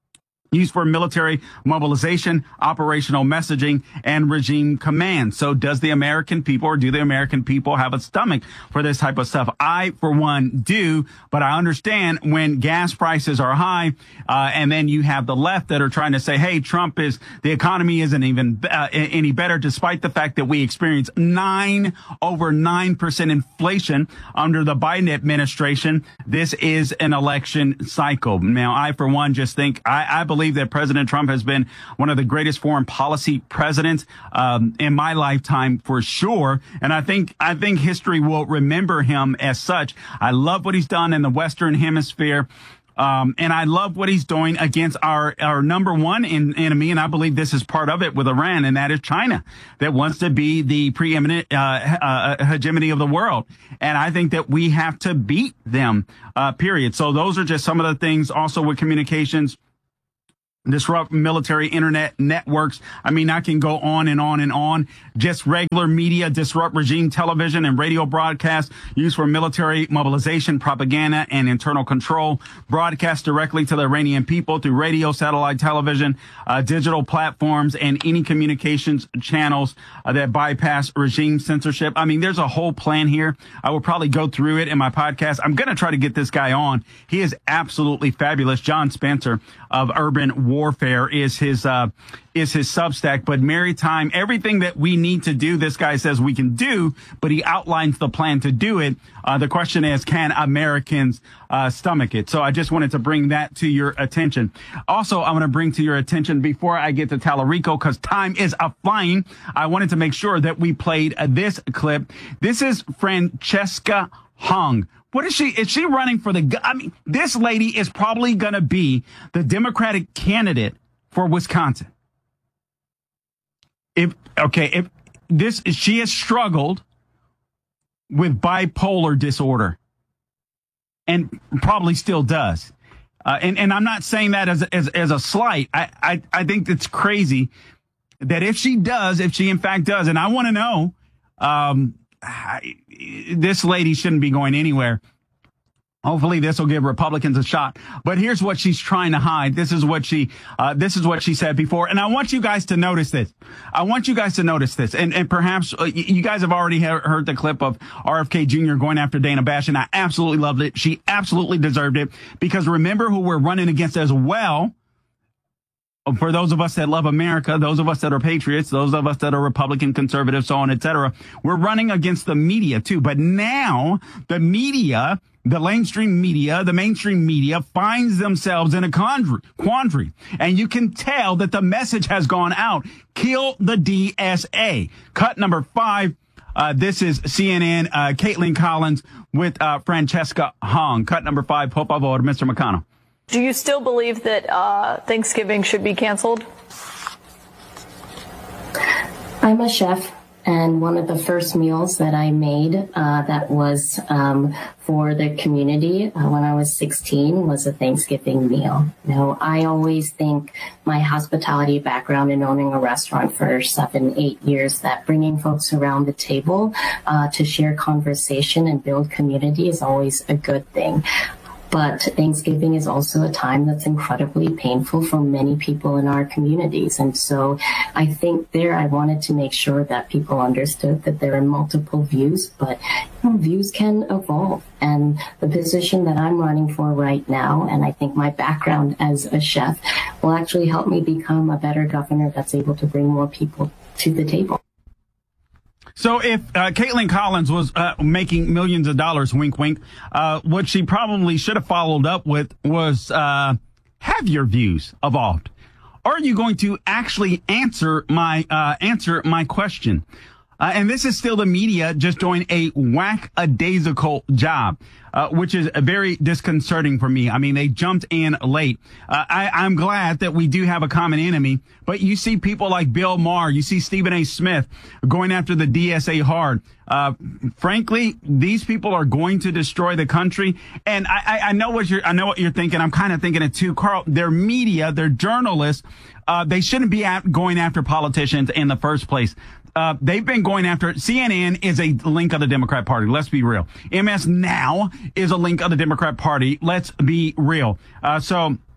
used for military mobilization, operational messaging, and regime command. So does the American people, or do the American people have a stomach for this type of stuff? I, for one, do, but I understand when gas prices are high, and then you have the left that are trying to say, hey, the economy isn't even any better, despite the fact that we experienced over 9% inflation under the Biden administration. This is an election cycle. Now, I, for one, just think, I believe that President Trump has been one of the greatest foreign policy presidents in my lifetime, for sure. And I think history will remember him as such. I love what he's done in the Western Hemisphere. And I love what he's doing against our number one enemy. And I believe this is part of it with Iran, and that is China, that wants to be the preeminent hegemony of the world. And I think that we have to beat them, period. So those are just some of the things. Also with communications, disrupt military internet networks. I mean, I can go on and on and on. Just regular media, disrupt regime television and radio broadcasts used for military mobilization, propaganda, and internal control. Broadcast directly to the Iranian people through radio, satellite television, digital platforms, and any communications channels that bypass regime censorship. I mean, there's a whole plan here. I will probably go through it in my podcast. I'm going to try to get this guy on. He is absolutely fabulous. John Spencer of Urban Warfare is his Substack. But Maritime, everything that we need to do, this guy says we can do, but he outlines the plan to do it. The question is, can Americans stomach it? So I just wanted to bring that to your attention. Also, I want to bring to your attention, before I get to Tallarico, because time is flying, I wanted to make sure that we played this clip. This is Francesca Hong. What is she? Is she running for this lady is probably going to be the Democratic candidate for Wisconsin. She has struggled with bipolar disorder and probably still does. And I'm not saying that as a slight. I think it's crazy that if she in fact does, and I want to know, this lady shouldn't be going anywhere. Hopefully this will give Republicans a shot. But here's what she's trying to hide. This is what she said before. And I want you guys to notice this. And perhaps you guys have already heard the clip of RFK Jr. going after Dana Bash, and I absolutely loved it. She absolutely deserved it, because remember who we're running against as well. For those of us that love America, those of us that are patriots, those of us that are Republican, conservative, so on, etc., we're running against the media too. But now the media, the mainstream media finds themselves in a quandary. And you can tell that the message has gone out. Kill the DSA. Cut number 5. This is CNN, Caitlin Collins with Francesca Hong. Cut number 5, por favor, Mr. McConnell. Do you still believe that Thanksgiving should be canceled? I'm a chef, and one of the first meals that I made that was for the community when I was 16 was a Thanksgiving meal. Now, I always think my hospitality background in owning a restaurant for 7-8 years, that bringing folks around the table to share conversation and build community is always a good thing. But Thanksgiving is also a time that's incredibly painful for many people in our communities. And so I think I wanted to make sure that people understood that there are multiple views, but views can evolve. And the position that I'm running for right now, and I think my background as a chef, will actually help me become a better governor that's able to bring more people to the table. So if Caitlin Collins was making millions of dollars, wink, wink, what she probably should have followed up with was, have your views evolved? Are you going to actually answer my question? And this is still the media just doing a whack-a-daisical job, which is very disconcerting for me. I mean, they jumped in late. I'm glad that we do have a common enemy, but you see people like Bill Maher, you see Stephen A. Smith going after the DSA hard. Frankly, these people are going to destroy the country. And I know what you're thinking. I'm kind of thinking it too, Carl. They're media, they're journalists. They shouldn't be going after politicians in the first place. They've been going after CNN is a link of the Democrat Party. Let's be real. MS Now is a link of the Democrat Party. Let's be real. So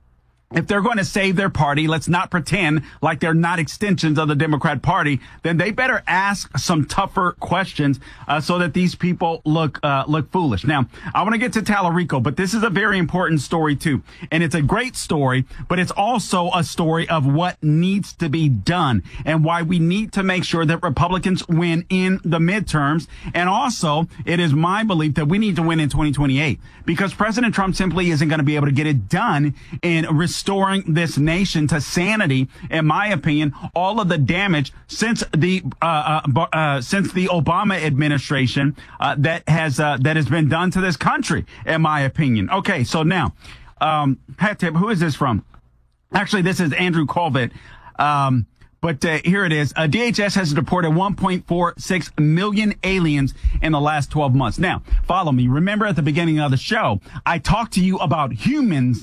if they're going to save their party, let's not pretend like they're not extensions of the Democrat Party. Then they better ask some tougher questions so that these people look foolish. Now, I want to get to Tallarico, but this is a very important story too, and it's a great story. But it's also a story of what needs to be done and why we need to make sure that Republicans win in the midterms. And also, it is my belief that we need to win in 2028 because President Trump simply isn't going to be able to get it done in restoring this nation to sanity. In my opinion, all of the damage since the Obama administration that has been done to this country, in my opinion. Okay, so now, hat tip, who is this from? Actually, this is Andrew Colvett. But here it is. DHS has deported 1.46 million aliens in the last 12 months. Now, follow me. Remember at the beginning of the show, I talked to you about humans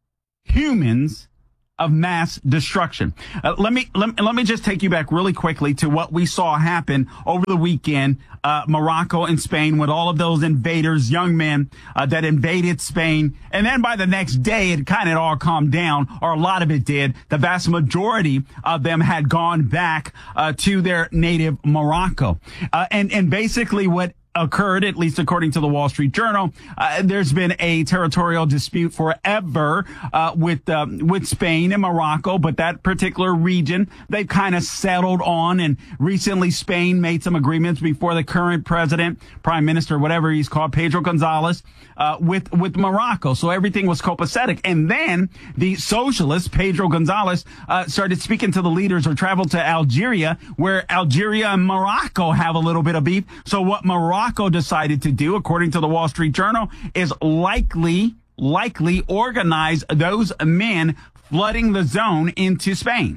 of mass destruction. Let me just take you back really quickly to what we saw happen over the weekend, Morocco and Spain, with all of those invaders, young men that invaded Spain. And then by the next day, it kind of all calmed down, or a lot of it did. The vast majority of them had gone back to their native Morocco. And basically what occurred, at least according to the Wall Street Journal, there's been a territorial dispute forever with Spain and Morocco, but that particular region they've kind of settled on. And recently, Spain made some agreements before the current president, prime minister, whatever he's called, Pedro Gonzalez, with Morocco. So everything was copacetic. And then the socialist Pedro Gonzalez started speaking to the leaders, or traveled to Algeria, where Algeria and Morocco have a little bit of beef. So what Morocco decided to do, according to the Wall Street Journal, is likely organize those men flooding the zone into Spain.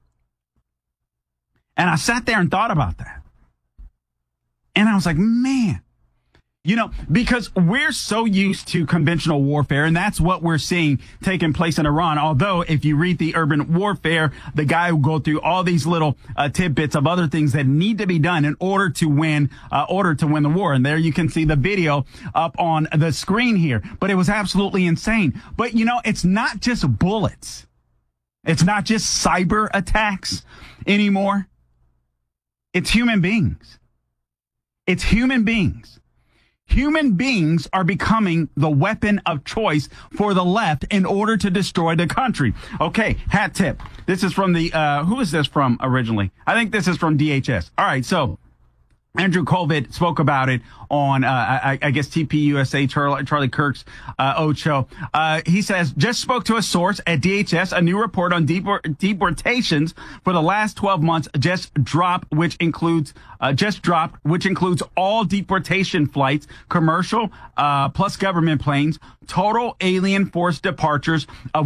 And I sat there and thought about that. And I was like, man, because we're so used to conventional warfare, and that's what we're seeing taking place in Iran. Although, if you read the Urban Warfare, the guy will go through all these little tidbits of other things that need to be done in order to win the war. And there you can see the video up on the screen here. But it was absolutely insane. But it's not just bullets. It's not just cyber attacks anymore. It's human beings. It's human beings. Human beings are becoming the weapon of choice for the left in order to destroy the country. Okay, hat tip. This is from the, who is this from originally? I think this is from DHS. All right, so Andrew Colvett spoke about it on, I guess, TPUSA, Charlie Kirk's Ocho. He says, just spoke to a source at DHS. A new report on deportations for the last 12 months just dropped, which includes all deportation flights, commercial, plus government planes. Total alien force departures of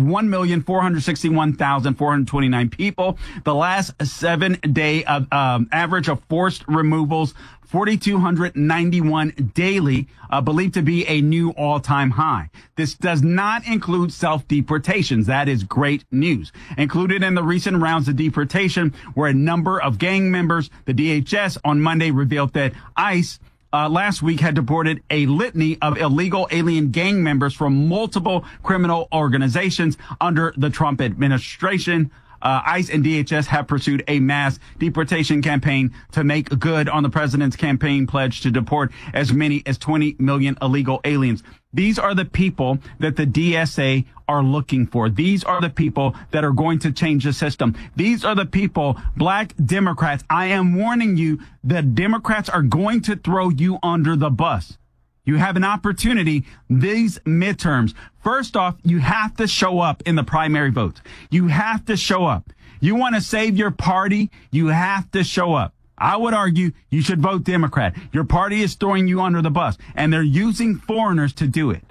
1,461,429 people. The last 7-day average of forced removals, 4,291 daily, believed to be a new all-time high. This does not include self-deportations. That is great news. Included in the recent rounds of deportation were a number of gang members. The DHS on Monday revealed that ICE last week had deported a litany of illegal alien gang members from multiple criminal organizations under the Trump administration. ICE and DHS have pursued a mass deportation campaign to make good on the president's campaign pledge to deport as many as 20 million illegal aliens. These are the people that the DSA are looking for. These are the people that are going to change the system. These are the people, black Democrats. I am warning you that Democrats are going to throw you under the bus. You have an opportunity these midterms. First off, you have to show up in the primary votes. You have to show up. You want to save your party, you have to show up. I would argue you should vote Democrat. Your party is throwing you under the bus, and they're using foreigners to do it.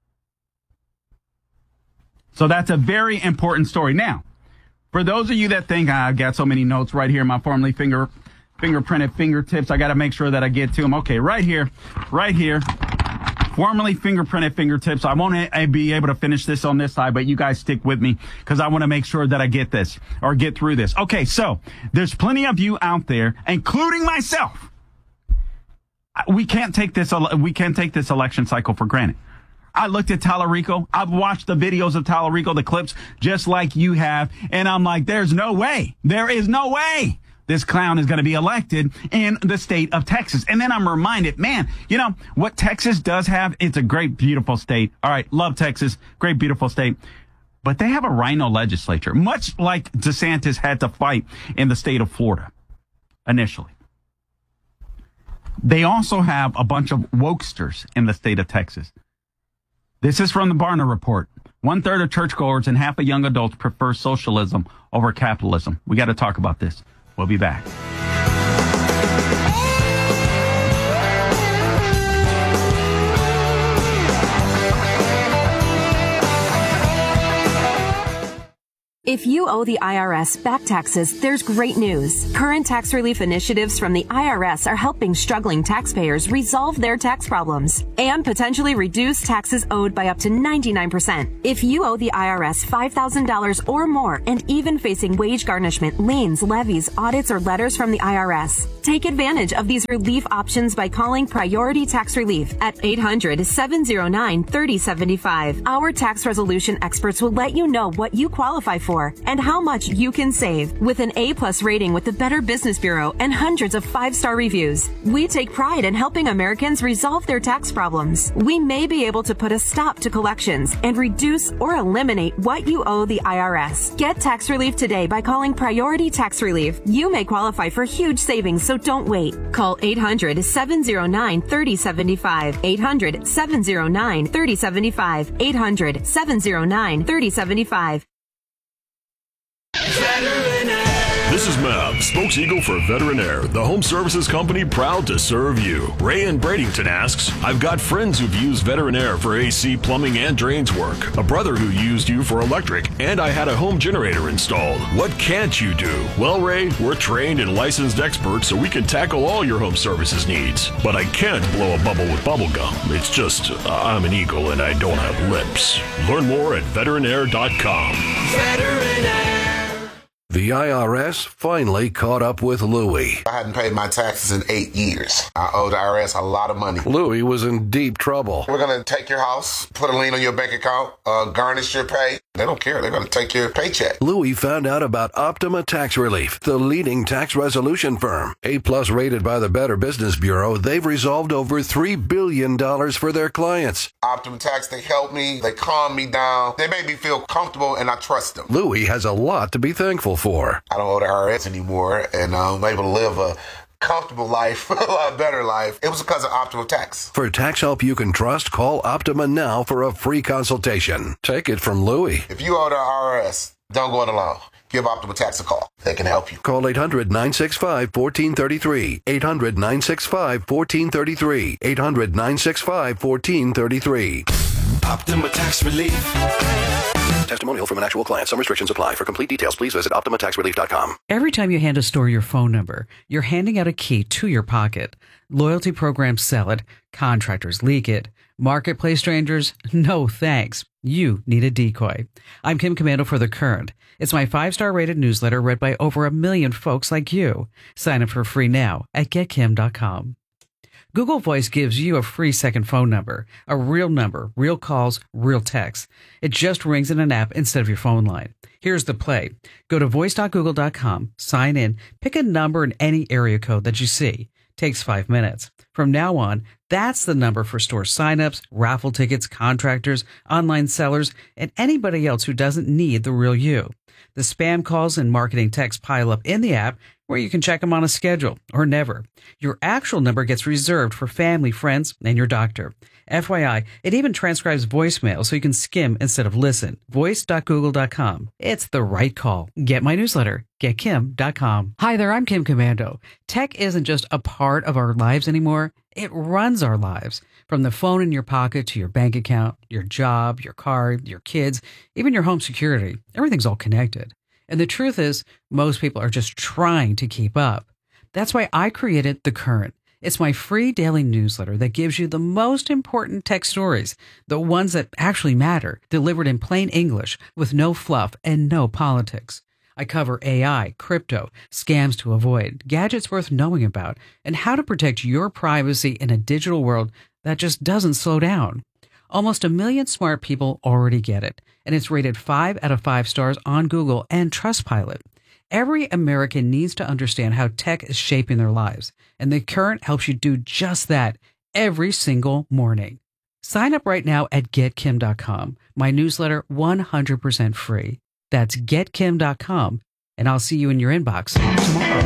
So that's a very important story. Now, for those of you that think, I've got so many notes right here, my formerly fingerprinted fingertips, I got to make sure that I get to them. Okay, right here, formerly fingerprinted fingertips. I won't be able to finish this on this side, but you guys stick with me because I want to make sure that I get this or get through this. Okay, so there's plenty of you out there, including myself. We can't take this election cycle for granted. I looked at Tallarico. I've watched the videos of Tallarico, the clips, just like you have. And I'm like, there's no way. There is no way this clown is going to be elected in the state of Texas. And then I'm reminded, man, you know, what Texas does have, it's a great, beautiful state. All right, love Texas, great, beautiful state. But they have a rhino legislature, much like DeSantis had to fight in the state of Florida initially. They also have a bunch of wokesters in the state of Texas. This is from the Barna Report. 1/3 of churchgoers and half of young adults prefer socialism over capitalism. We got to talk about this. We'll be back. If you owe the IRS back taxes, there's great news. Current tax relief initiatives from the IRS are helping struggling taxpayers resolve their tax problems and potentially reduce taxes owed by up to 99%. If you owe the IRS $5,000 or more and even facing wage garnishment, liens, levies, audits, or letters from the IRS, take advantage of these relief options by calling Priority Tax Relief at 800-709-3075. Our tax resolution experts will let you know what you qualify for and how much you can save. With an A+ rating with the Better Business Bureau and hundreds of 5-star reviews, we take pride in helping Americans resolve their tax problems. We may be able to put a stop to collections and reduce or eliminate what you owe the IRS. Get tax relief today by calling Priority Tax Relief. You may qualify for huge savings, so don't wait. Call 800-709-3075. 800-709-3075. 800-709-3075. This is Mav, spokes-eagle for Veterinaire, the home services company proud to serve you. Ray in Bradenton asks, I've got friends who've used Veterinaire for AC, plumbing, and drains work. A brother who used you for electric, and I had a home generator installed. What can't you do? Well, Ray, we're trained and licensed experts, so we can tackle all your home services needs. But I can't blow a bubble with bubble gum. It's just, I'm an eagle and I don't have lips. Learn more at veterinaire.com. Veterinaire. The IRS finally caught up with Louie. I hadn't paid my taxes in 8 years. I owe the IRS a lot of money. Louie was in deep trouble. We're going to take your house, put a lien on your bank account, garnish your pay. They don't care. They're going to take your paycheck. Louie found out about Optima Tax Relief, the leading tax resolution firm. A+ rated by the Better Business Bureau, they've resolved over $3 billion for their clients. Optima Tax, they help me. They calm me down. They make me feel comfortable, and I trust them. Louie has a lot to be thankful for. I don't owe the IRS anymore, and I'm able to live a comfortable life, a lot better life. It was because of Optima Tax. For tax help you can trust, call Optima now for a free consultation. Take it from Louie. If you owe the IRS, don't go it alone. Give Optima Tax a call. They can help you. Call 800-965-1433. 800-965-1433. 800-965-1433. Optima Tax Relief. Testimonial from an actual client. Some restrictions apply. For complete details, please visit OptimaTaxRelief.com. Every time you hand a store your phone number, you're handing out a key to your pocket. Loyalty programs sell it. Contractors leak it. Marketplace strangers, no thanks. You need a decoy. I'm Kim Commando for The Current. It's my 5-star rated newsletter read by over 1 million folks like you. Sign up for free now at getkim.com. Google Voice gives you a free second phone number, a real number, real calls, real texts. It just rings in an app instead of your phone line. Here's the play. Go to voice.google.com, sign in, pick a number in any area code that you see. Takes 5 minutes. From now on, that's the number for store signups, raffle tickets, contractors, online sellers, and anybody else who doesn't need the real you. The spam calls and marketing texts pile up in the app where you can check them on a schedule or never. Your actual number gets reserved for family, friends, and your doctor. FYI, it even transcribes voicemail so you can skim instead of listen. Voice.google.com. It's the right call. Get my newsletter. GetKim.com. Hi there, I'm Kim Commando. Tech isn't just a part of our lives anymore. It runs our lives. From the phone in your pocket to your bank account, your job, your car, your kids, even your home security. Everything's all connected. And the truth is, most people are just trying to keep up. That's why I created The Current. It's my free daily newsletter that gives you the most important tech stories, the ones that actually matter, delivered in plain English with no fluff and no politics. I cover AI, crypto, scams to avoid, gadgets worth knowing about, and how to protect your privacy in a digital world that just doesn't slow down. Almost 1 million smart people already get it, and it's rated 5 out of 5 stars on Google and Trustpilot. Every American needs to understand how tech is shaping their lives, and The Current helps you do just that every single morning. Sign up right now at GetKim.com. My newsletter 100% free. That's GetKim.com, and I'll see you in your inbox tomorrow.